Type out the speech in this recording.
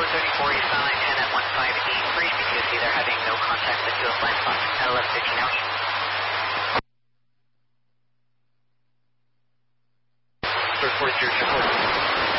34 is on 10 at 1583 because they're having no contact with US blind spots at 11:15 hours. Sir 43, check 4.